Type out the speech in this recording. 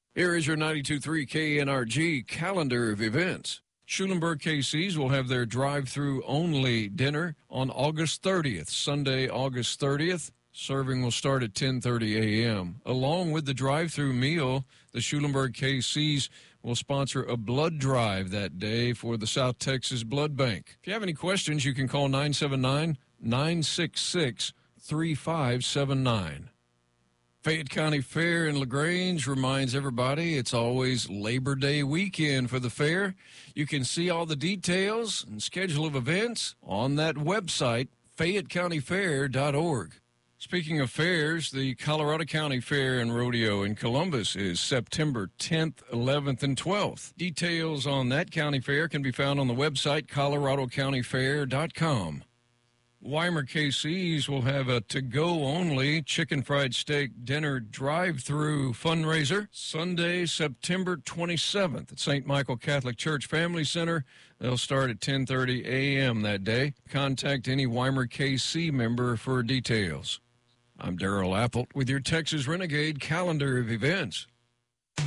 Here is your 92.3 KNRG calendar of events. Schulenburg KCs will have their drive-through only dinner on August 30th, Sunday, August 30th. Serving will start at 10:30 a.m. Along with the drive-through meal, the Schulenburg KCs will sponsor a blood drive that day for the South Texas Blood Bank. If you have any questions, you can call 979-966-3579. Fayette County Fair in LaGrange reminds everybody it's always Labor Day weekend for the fair. You can see all the details and schedule of events on that website, FayetteCountyFair.org. Speaking of fairs, the Colorado County Fair and Rodeo in Columbus is September 10th, 11th, and 12th. Details on that county fair can be found on the website coloradocountyfair.com. Weimar KCs will have a to-go-only chicken fried steak dinner drive-through fundraiser Sunday, September 27th at St. Michael Catholic Church Family Center. They'll start at 10:30 a.m. that day. Contact any Weimar KC member for details. I'm Darrell Appelt with your Texas Renegade calendar of events.